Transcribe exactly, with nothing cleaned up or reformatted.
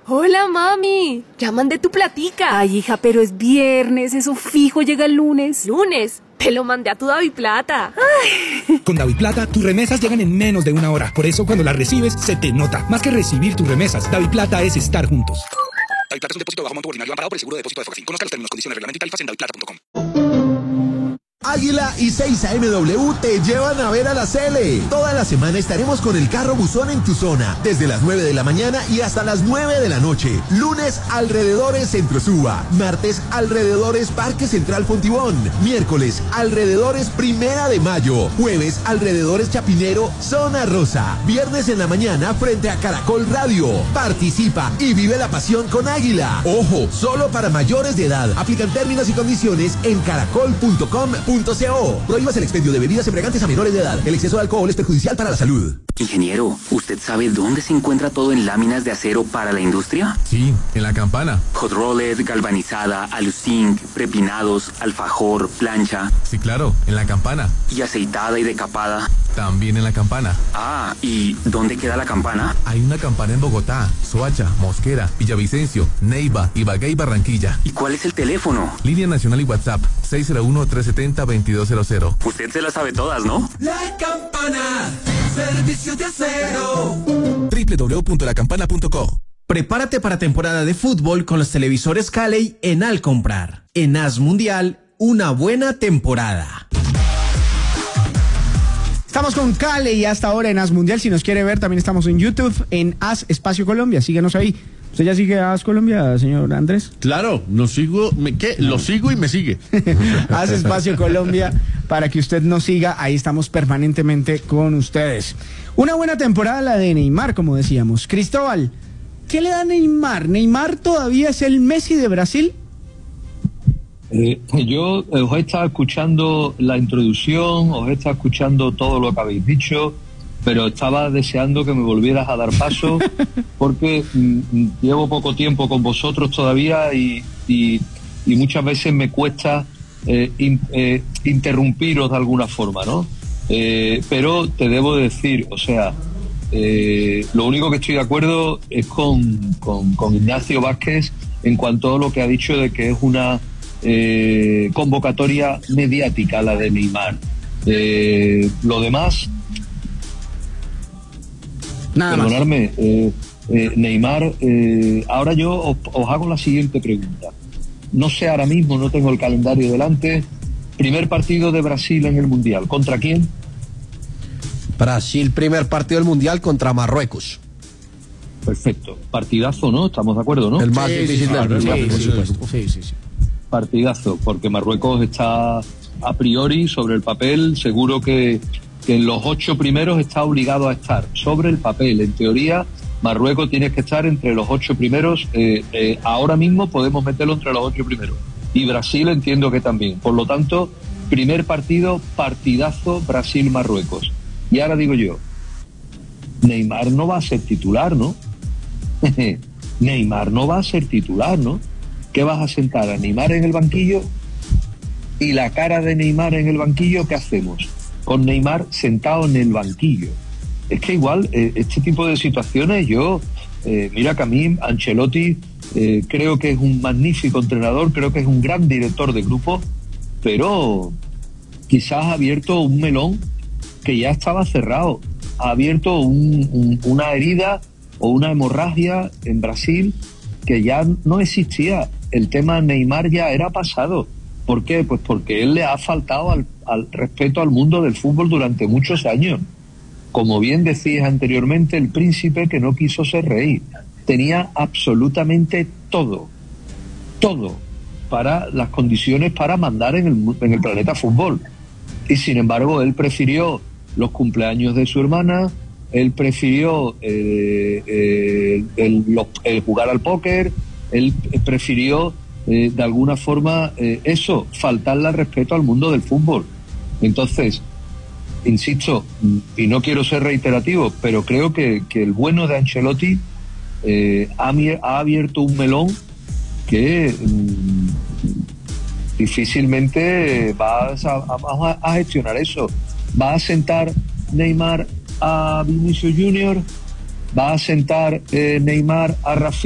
Hola, mami. Ya mandé tu platica. Ay, hija, pero es viernes, eso fijo llega el lunes. ¿Lunes? Te lo mandé a tu DaviPlata. Ay. Con DaviPlata, tus remesas llegan en menos de una hora. Por eso, cuando las recibes, se te nota. Más que recibir tus remesas, DaviPlata es estar juntos. DaviPlata es un depósito de bajo monto ordinario amparado por el seguro de depósito de Fogafín. Conozca los términos, condiciones, reglamento y tarifas en daviplata punto com. Águila y seis A M W te llevan a ver a la Cele. Toda la semana estaremos con el carro buzón en tu zona, desde las nueve de la mañana y hasta las nueve de la noche. Lunes, alrededores Centro Suba. Martes, alrededores Parque Central Fontibón. Miércoles, alrededores Primera de Mayo. Jueves, alrededores Chapinero, Zona Rosa. Viernes en la mañana, frente a Caracol Radio. Participa y vive la pasión con Águila. Ojo, solo para mayores de edad. Aplican términos y condiciones en caracol punto com punto co. Prohíbas el expendio de bebidas embriagantes a menores de edad. El exceso de alcohol es perjudicial para la salud. Ingeniero, ¿usted sabe dónde se encuentra todo en láminas de acero para la industria? Sí, en La Campana. Hot rolled, galvanizada, aluzinc, prepinados, alfajor, plancha. Sí, claro, en La Campana. ¿Y aceitada y decapada? También en La Campana. Ah, ¿y dónde queda La Campana? Hay una campana en Bogotá, Soacha, Mosquera, Villavicencio, Neiva, Ibagué y Barranquilla. ¿Y cuál es el teléfono? Línea nacional y WhatsApp, seis cero uno, tres siete cero, dos dos cero cero. Usted se las sabe todas, ¿no? La Campana, servicios de acero. doble u doble u doble u punto la campana punto co. Prepárate para temporada de fútbol con los televisores Calley en Al Comprar. En As Mundial, una buena temporada. Estamos con Calley hasta ahora en As Mundial. Si nos quiere ver, también estamos en YouTube, en As Espacio Colombia. Síguenos ahí. ¿Usted ya sigue a As Colombia, señor Andrés? Claro, lo sigo, me, ¿qué? Lo sigo y me sigue. As Espacio Colombia, para que usted nos siga. Ahí estamos permanentemente con ustedes. Una buena temporada la de Neymar, como decíamos. Cristóbal, ¿qué le da Neymar? ¿Neymar todavía es el Messi de Brasil? Eh, yo eh, os he estado escuchando la introducción, os he estado escuchando todo lo que habéis dicho, pero estaba deseando que me volvieras a dar paso porque mm, llevo poco tiempo con vosotros todavía y, y, y muchas veces me cuesta eh, in, eh, interrumpiros de alguna forma, ¿no? Eh, pero te debo decir, o sea, eh, lo único que estoy de acuerdo es con, con, con Ignacio Vázquez en cuanto a lo que ha dicho de que es una Eh, convocatoria mediática la de Neymar. Eh, lo demás, nada perdonadme, más. Eh, eh, Neymar, eh, ahora yo os, os hago la siguiente pregunta. No sé ahora mismo, no tengo el calendario delante. Primer partido de Brasil en el Mundial, ¿contra quién? Brasil, primer partido del Mundial contra Marruecos. Perfecto, partidazo, ¿no? Estamos de acuerdo, ¿no? El más sí, difícil sí, del mundo, sí, por supuesto. Sí, sí, sí. Partidazo, porque Marruecos está a priori sobre el papel, seguro que, que en los ocho primeros está obligado a estar sobre el papel. En teoría, Marruecos tiene que estar entre los ocho primeros. Eh, eh, ahora mismo podemos meterlo entre los ocho primeros. Y Brasil entiendo que también. Por lo tanto, primer partido, partidazo, Brasil-Marruecos. Y ahora digo yo, Neymar no va a ser titular, ¿no? Neymar no va a ser titular, ¿no? ¿Qué vas a sentar a Neymar en el banquillo? Y la cara de Neymar en el banquillo, ¿qué hacemos? Con Neymar sentado en el banquillo. Es que igual, eh, este tipo de situaciones, yo, eh, mira que a mí, Ancelotti, eh, creo que es un magnífico entrenador, creo que es un gran director de grupo, pero quizás ha abierto un melón que ya estaba cerrado. Ha abierto un, un, una herida o una hemorragia en Brasil que ya no existía. El tema Neymar ya era pasado. ¿Por qué? Pues porque él le ha faltado al, al respeto al mundo del fútbol durante muchos años. Como bien decías anteriormente, el príncipe que no quiso ser rey. Tenía absolutamente todo, todo, para las condiciones para mandar en el, en el planeta fútbol. Y sin embargo, él prefirió los cumpleaños de su hermana, él prefirió eh, eh, el, el, el jugar al póker, él prefirió eh, de alguna forma eh, eso, faltarle al respeto al mundo del fútbol. Entonces, insisto, y no quiero ser reiterativo, pero creo que, que el bueno de Ancelotti eh, ha, ha abierto un melón que mmm, difícilmente va a, a, a gestionar eso. Va a sentar Neymar a Vinicius Junior, va a sentar eh, Neymar a Rafinha.